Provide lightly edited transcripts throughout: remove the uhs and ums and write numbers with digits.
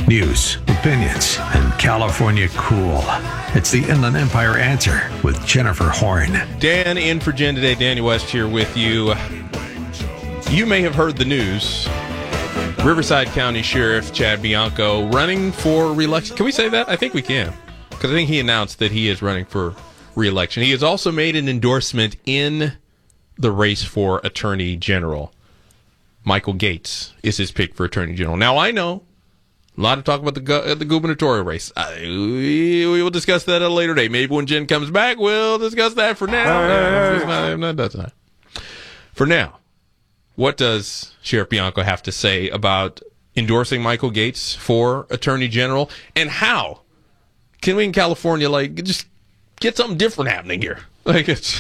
News, opinions, and California cool. It's the Inland Empire Answer with Jennifer Horn. Dan in for Jen today. Danny West here with you. You may have heard the news. Riverside County Sheriff Chad Bianco running for re-election. Can we say that? I think we can. Because I think he announced that he is running for re-election. He has also made an endorsement in the race for Attorney General. Michael Gaetz is his pick for Attorney General. Now, I know a lot of talk about the gubernatorial race. We will discuss that at a later date. Maybe when Jen comes back, we'll discuss that. For now, For now, what does Sheriff Bianco have to say about endorsing Michael Gaetz for Attorney General? And how can we in California, just get something different happening here? It's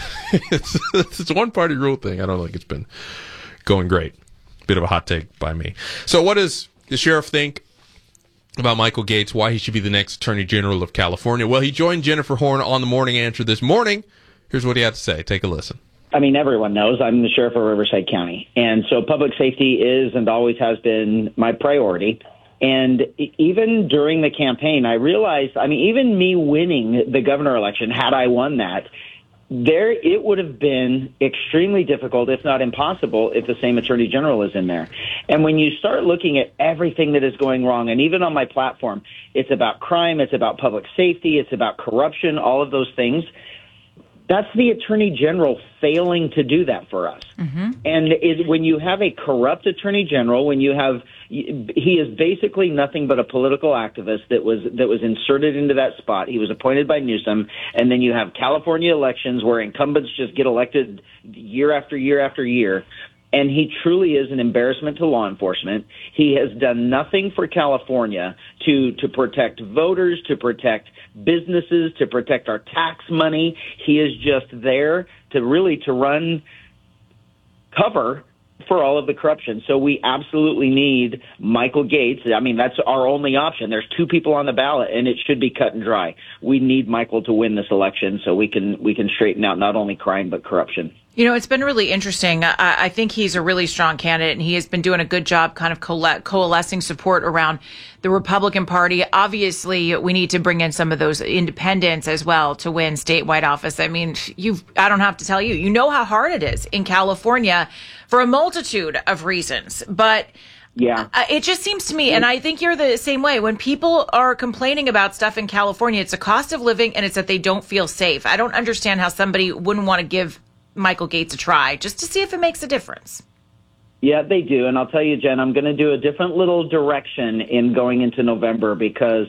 a one-party rule thing. I don't think it's been going great. Bit of a hot take by me. So what does the sheriff think about Michael Gaetz, why he should be the next Attorney General of California? Well, he joined Jennifer Horn on the Morning Answer this morning. Here's what he had to say. Take a listen. I mean, everyone knows I'm the sheriff of Riverside County, and so public safety is and always has been my priority. And even during the campaign, I realized, even me winning the governor election, had I won that, it would have been extremely difficult, if not impossible, if the same attorney general is in there. And when you start looking at everything that is going wrong, and even on my platform, it's about crime, it's about public safety, it's about corruption, all of those things. That's the attorney general failing to do that for us. Mm-hmm. And when you have a corrupt attorney general, he is basically nothing but a political activist that was inserted into that spot. He was appointed by Newsom, and then you have California elections where incumbents just get elected year after year after year. And he truly is an embarrassment to law enforcement. He has done nothing for California to protect voters, to protect businesses, to protect our tax money. He is just there to run cover for all of the corruption. So we absolutely need Michael Gaetz. That's our only option. There's two people on the ballot, and it should be cut and dry. We need Michael to win this election so we can straighten out not only crime but corruption. It's been really interesting. I think he's a really strong candidate, and he has been doing a good job kind of coalescing support around the Republican Party. Obviously, we need to bring in some of those independents as well to win statewide office. I don't have to tell you, you know how hard it is in California for a multitude of reasons. But yeah, it just seems to me, and I think you're the same way, when people are complaining about stuff in California, it's a cost of living and it's that they don't feel safe. I don't understand how somebody wouldn't want to give Michael Gaetz a try just to see if it makes a difference. Yeah, they do. And I'll tell you, Jen, I'm going to do a different little direction in going into November because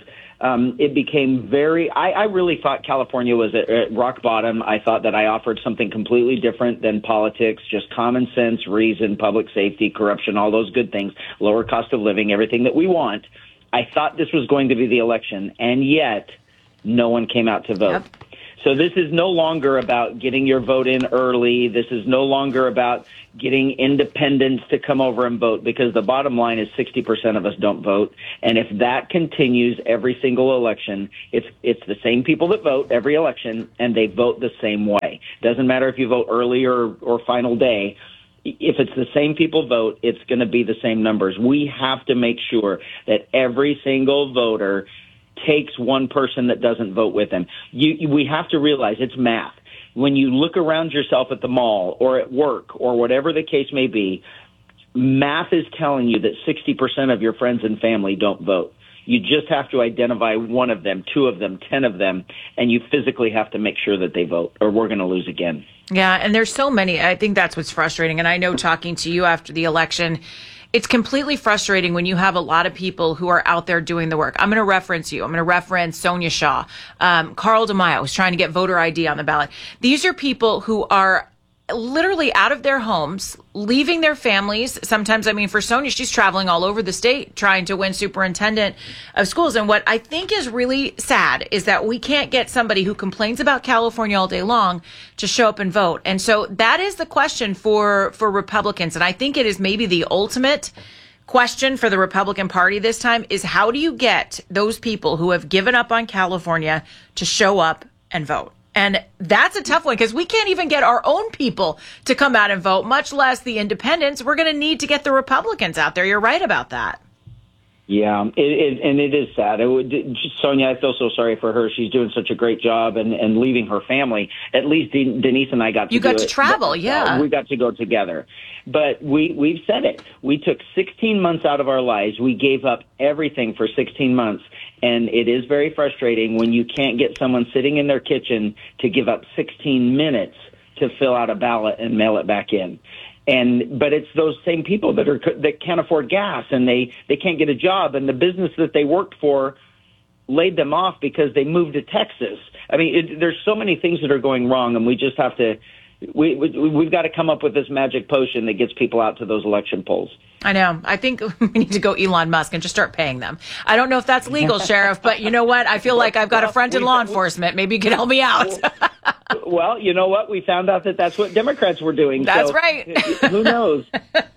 it became I really thought California was at rock bottom. I thought that I offered something completely different than politics, just common sense, reason, public safety, corruption, all those good things, lower cost of living, everything that we want. I thought this was going to be the election, and yet no one came out to vote. Yep. So this is no longer about getting your vote in early. This is no longer about getting independents to come over and vote, because the bottom line is 60% of us don't vote. And if that continues every single election, it's the same people that vote every election, and they vote the same way. Doesn't matter if you vote early or final day. If it's the same people vote, it's going to be the same numbers. We have to make sure that every single voter takes one person that doesn't vote with them. We have to realize it's math. When you look around yourself at the mall or at work or whatever the case may be, math is telling you that 60% of your friends and family don't vote. You just have to identify one of them, two of them, 10 of them, and you physically have to make sure that they vote, or we're going to lose again. Yeah, and there's so many. I think that's what's frustrating. And I know, talking to you after the election, it's completely frustrating when you have a lot of people who are out there doing the work. I'm going to reference you. I'm going to reference Sonia Shaw. Carl DeMaio was trying to get voter ID on the ballot. These are people who are literally out of their homes, leaving their families. Sometimes, for Sonia, she's traveling all over the state trying to win superintendent of schools. And what I think is really sad is that we can't get somebody who complains about California all day long to show up and vote. And so that is the question for Republicans. And I think it is maybe the ultimate question for the Republican Party this time, is how do you get those people who have given up on California to show up and vote? And that's a tough one, because we can't even get our own people to come out and vote, much less the independents. We're going to need to get the Republicans out there. You're right about that. Yeah, and it is sad. Sonia, I feel so sorry for her. She's doing such a great job and leaving her family. At least Denise and I got to to travel, yeah. We got to go together. But we've said it. We took 16 months out of our lives. We gave up everything for 16 months. And it is very frustrating when you can't get someone sitting in their kitchen to give up 16 minutes to fill out a ballot and mail it back in. But it's those same people that can't afford gas, and they can't get a job, and the business that they worked for laid them off because they moved to Texas. I mean, there's so many things that are going wrong, and we just have to. We've got to come up with this magic potion that gets people out to those election polls. I know. I think we need to go Elon Musk and just start paying them. I don't know if that's legal, Sheriff, but you know what? I feel like I've got a friend in law enforcement. Maybe you can help me out. Well, you know what? We found out that that's what Democrats were doing. That's right. Who knows?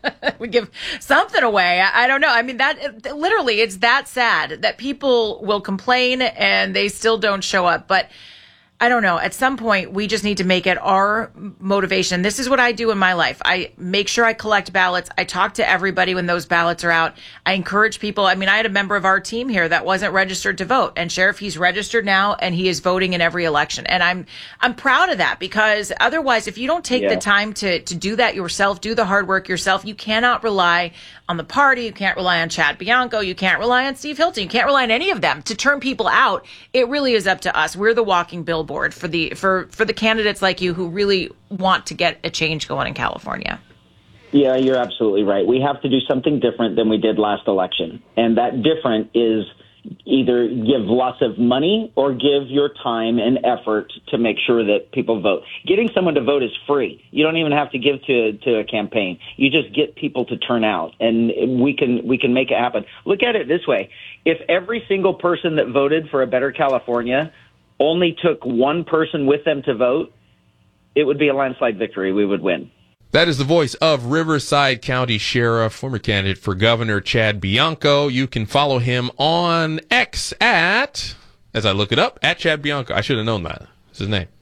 We give something away. I don't know. I mean, that literally, it's that sad that people will complain and they still don't show up. But I don't know. At some point, we just need to make it our motivation. This is what I do in my life. I make sure I collect ballots. I talk to everybody when those ballots are out. I encourage people. I mean, I had a member of our team here that wasn't registered to vote. And Sheriff, he's registered now and he is voting in every election. And I'm proud of that, because otherwise, if you don't take the time to do that yourself, do the hard work yourself, you cannot rely on the party. You can't rely on Chad Bianco. You can't rely on Steve Hilton. You can't rely on any of them to turn people out. It really is up to us. We're the walking billboard for the candidates like you who really want to get a change going in California. Yeah, you're absolutely right. We have to do something different than we did last election. And that different is either give lots of money or give your time and effort to make sure that people vote. Getting someone to vote is free. You don't even have to give to a campaign. You just get people to turn out, and we can make it happen. Look at it this way. If every single person that voted for a better California only took one person with them to vote, it would be a landslide victory. We would win. That is the voice of Riverside County Sheriff, former candidate for governor, Chad Bianco. You can follow him on X at, as I look it up, at Chad Bianco. I should have known that. That's his name.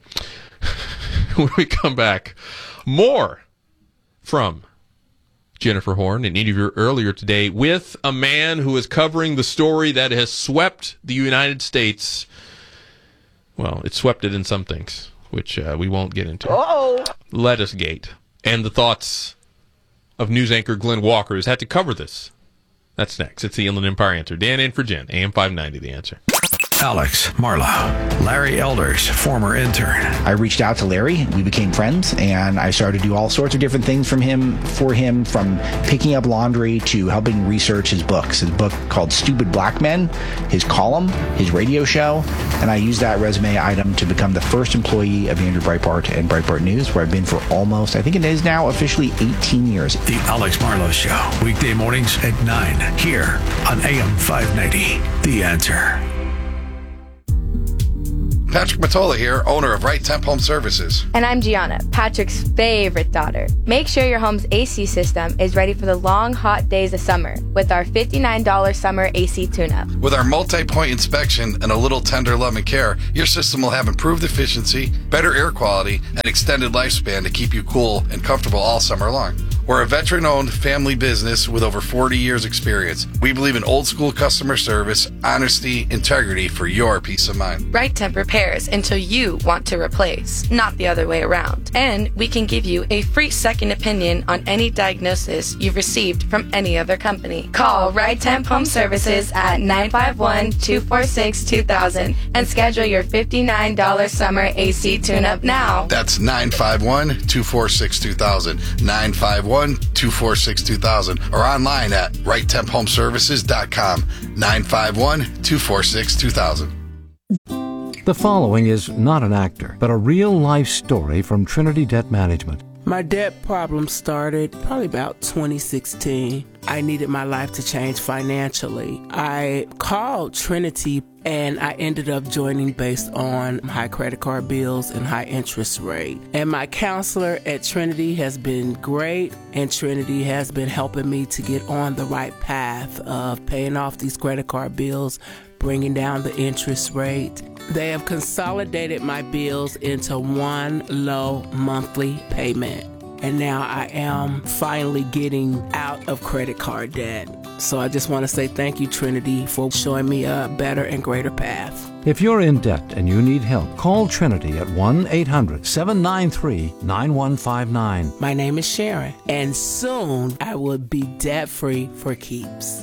When we come back, more from Jennifer Horn, an interview earlier today with a man who is covering the story that has swept the United States. Well, it swept it in some things, which we won't get into. Lettuce Gate. And the thoughts of news anchor Glenn Walker, who's had to cover this. That's next. It's the Inland Empire Answer. Dan in for Jen, AM 590, The Answer. Alex Marlowe, Larry Elders, former intern. I reached out to Larry. We became friends, and I started to do all sorts of different things for him, from picking up laundry to helping research his books. His book called Stupid Black Men, his column, his radio show, and I used that resume item to become the first employee of Andrew Breitbart and Breitbart News, where I've been for almost, I think it is now officially 18 years. The Alex Marlowe Show, weekday mornings at 9, here on AM 590, The Answer. Patrick Matola here, owner of Right Temp Home Services. And I'm Gianna, Patrick's favorite daughter. Make sure your home's AC system is ready for the long, hot days of summer with our $59 summer AC tune-up. With our multi-point inspection and a little tender love and care, your system will have improved efficiency, better air quality, and extended lifespan to keep you cool and comfortable all summer long. We're a veteran-owned family business with over 40 years experience. We believe in old-school customer service, honesty, integrity for your peace of mind. Right Temp repairs until you want to replace, not the other way around. And we can give you a free second opinion on any diagnosis you've received from any other company. Call Right Temp Home Services at 951-246-2000 and schedule your $59 summer AC tune-up now. That's 951-246-2000, 951-246-2000, or online at righttemphomeservices.com, 951-246-2000. The following is not an actor, but a real-life story from Trinity Debt Management. My debt problem started probably about 2016. I needed my life to change financially. I called Trinity and I ended up joining based on high credit card bills and high interest rate. And my counselor at Trinity has been great, and Trinity has been helping me to get on the right path of paying off these credit card bills, bringing down the interest rate. They have consolidated my bills into one low monthly payment. And now I am finally getting out of credit card debt. So I just want to say thank you, Trinity, for showing me a better and greater path. If you're in debt and you need help, call Trinity at 1-800-793-9159. My name is Sharon, and soon I will be debt-free for keeps.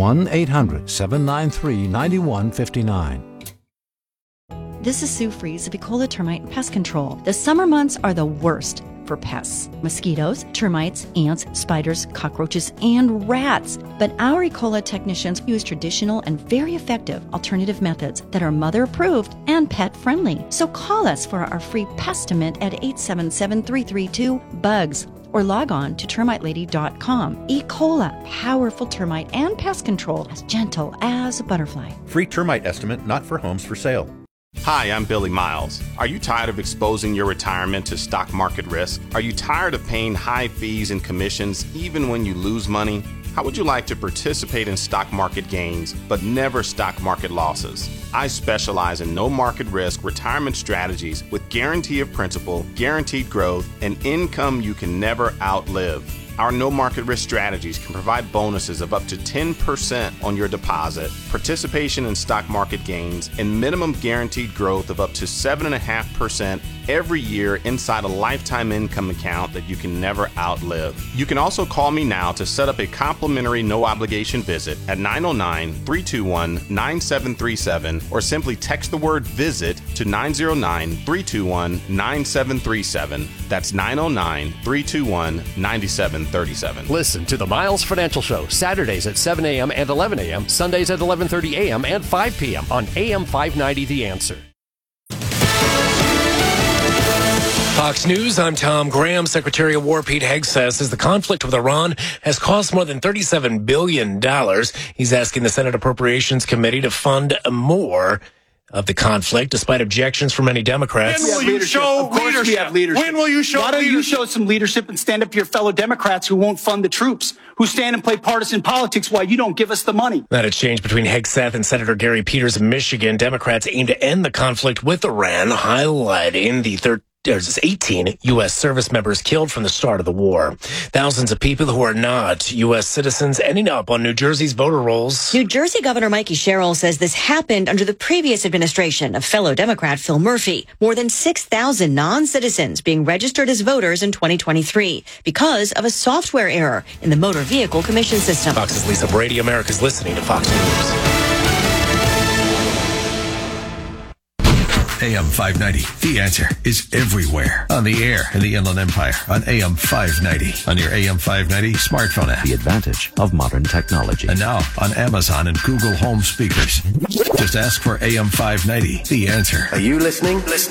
1-800-793-9159. This is Sue Fries of Ecola Termite and Pest Control. The summer months are the worst for pests. Mosquitoes, termites, ants, spiders, cockroaches, and rats. But our Ecola technicians use traditional and very effective alternative methods that are mother-approved and pet-friendly. So call us for our free pestimate at 877-332-BUGS. Or log on to termitelady.com. Ecola, powerful termite and pest control, as gentle as a butterfly. Free termite estimate not for homes for sale. Hi, I'm Billy Miles. Are you tired of exposing your retirement to stock market risk? Are you tired of paying high fees and commissions even when you lose money? How would you like to participate in stock market gains but never stock market losses? I specialize in no market risk retirement strategies with guarantee of principal, guaranteed growth, and income you can never outlive. Our no market risk strategies can provide bonuses of up to 10% on your deposit, participation in stock market gains, and minimum guaranteed growth of up to 7.5% every year inside a lifetime income account that you can never outlive. You can also call me now to set up a complimentary no obligation visit at 909-321-9737 or simply text the word visit to 909-321-9737. That's 909-321-9737. Listen to the Miles Financial Show Saturdays at 7 a.m. and 11 a.m., Sundays at 11:30 a.m. and 5 p.m. on AM 590 The Answer. Fox News, I'm Tom Graham. Secretary of War Pete Hegseth says the conflict with Iran has cost more than $37 billion. He's asking the Senate Appropriations Committee to fund more of the conflict, despite objections from many Democrats. When will you show leadership? We have leadership. When will you show leadership? Why don't you show some leadership and stand up to your fellow Democrats who won't fund the troops, who stand and play partisan politics while you don't give us the money? That exchange between Hegseth and Senator Gary Peters of Michigan. Democrats aim to end the conflict with Iran, highlighting there's 18 U.S. service members killed from the start of the war. Thousands of people who are not U.S. citizens ending up on New Jersey's voter rolls. New Jersey Governor Mikey Sherrill says this happened under the previous administration of fellow Democrat Phil Murphy. More than 6,000 non-citizens being registered as voters in 2023 because of a software error in the Motor Vehicle Commission system. Fox's Lisa Brady. America's listening to Fox News. AM 590, The Answer, is everywhere. On the air in the Inland Empire, on AM 590, on your AM 590 smartphone app. The advantage of modern technology. And now on Amazon and Google Home speakers. Just ask for AM 590, The Answer. Are you listening?